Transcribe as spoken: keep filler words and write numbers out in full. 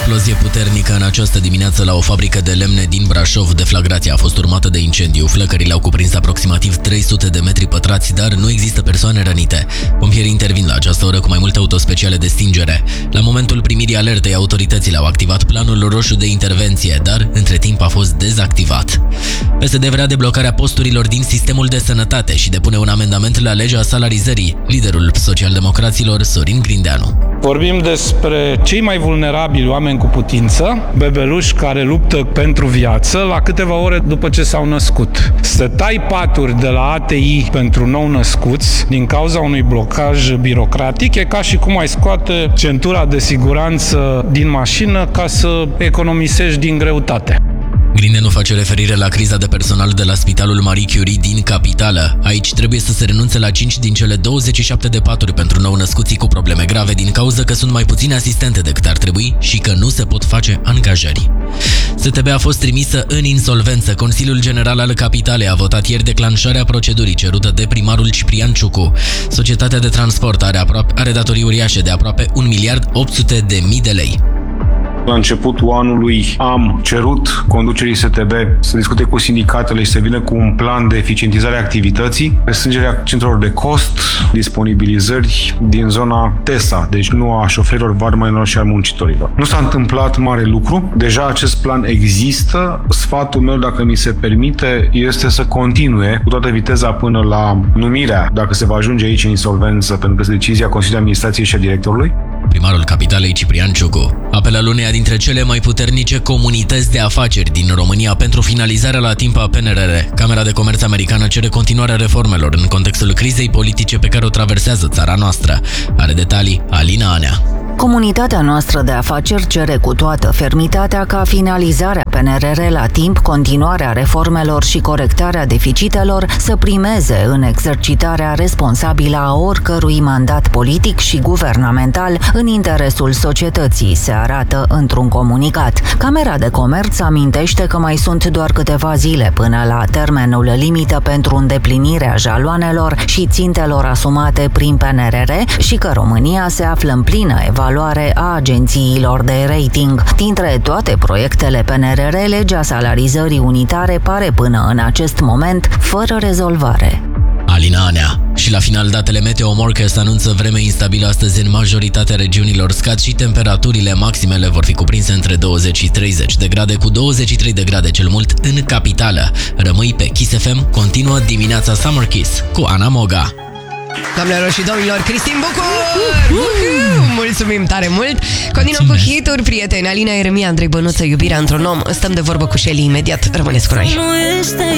explozie puternică în această dimineață la o fabrică de lemne din Brașov. Deflagrația a fost urmată de incendiu. Flăcările au cuprins aproximativ trei sute de metri pătrați, dar nu există persoane rănite. Pompierii intervin la această oră cu mai multe autospeciale de stingere. La momentul primirii alertei, autoritățile au activat planul roșu de intervenție, dar între timp a fost dezactivat. P S D vrea deblocarea posturilor din sistemul de sănătate și depune un amendament la legea salarizării. Liderul socialdemocraților, Sorin Grindeanu. Vorbim despre cei mai vulnerabili oameni cu putință, bebeluși care luptă pentru viață la câteva ore după ce s-au născut. Să tai paturi de la A T I pentru nou-născuți din cauza unui blocaj birocratic e ca și cum ai scoate centura de siguranță din mașină ca să economisești din greutate. Grindeanu face referire la criza de personal de la Spitalul Marie Curie din capitală. Aici trebuie să se renunțe la cinci din cele douăzeci și șapte de paturi pentru nou-născuții cu probleme grave din cauza că sunt mai puține asistente decât ar trebui și că nu se pot face angajări. S T B a fost trimisă în insolvență. Consiliul General al Capitalei a votat ieri declanșarea procedurii cerută de primarul Ciprian Ciucu. Societatea de transport are, aproape, are datorii uriașe de aproape un miliard opt sute de mii de lei. La începutul anului am cerut conducerii S T B să discute cu sindicatele și să vină cu un plan de eficientizare a activității, restrângerea centrelor de cost, disponibilizări din zona T E S A, deci nu a șoferilor, barmanilor și a muncitorilor. Nu s-a întâmplat mare lucru, deja acest plan există. Sfatul meu, dacă mi se permite, este să continue cu toată viteza până la numirea, dacă se va ajunge aici în insolvență, pentru că este decizia Consiliului de Administrație și a directorului. Primarul Capitalei, Ciprian Ciucu, apelă la uneia dintre cele mai puternice comunități de afaceri din România pentru finalizarea la timp a P N R R. Camera de Comerț americană cere continuarea reformelor în contextul crizei politice pe care o traversează țara noastră. Are detalii Alina Anea. Comunitatea noastră de afaceri cere cu toată fermitatea ca finalizarea P N R R la timp, continuarea reformelor și corectarea deficitelor să primeze în exercitarea responsabilă a oricărui mandat politic și guvernamental în interesul societății, se arată într-un comunicat. Camera de Comerț amintește că mai sunt doar câteva zile până la termenul limită pentru îndeplinirea jaloanelor și țintelor asumate prin P N R R și că România se află în plină evaluare a agențiilor de rating. Dintre toate proiectele P N R R, legea salarizării unitare pare până în acest moment fără rezolvare. Alina Anea. Și la final, datele Meteomorcast anunță vreme instabilă astăzi în majoritatea regiunilor. Scad și temperaturile maximele vor fi cuprinse între douăzeci și treizeci de grade, cu douăzeci și trei de grade cel mult în capitală. Rămâi pe Kiss F M, continuă dimineața Summer Kiss cu Ana Moga. Doamnelor și domnilor, Cristin Bucur! Mulțumim tare mult! Continuăm cu hituri, prieteni. Alina Eremia, Andrei Bănuță, Iubirea într-un om. Stăm de vorbă cu Shelly imediat. Rămâneți cu noi!